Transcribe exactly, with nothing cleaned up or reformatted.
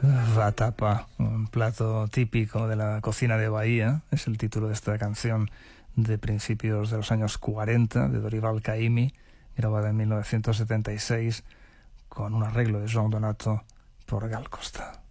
Vatapa, un plato típico de la cocina de Bahía, es el título de esta canción de principios de los años cuarenta, de Dorival Caymmi, grabada en mil novecientos setenta y seis, con un arreglo de Joan Donato por Gal Costa.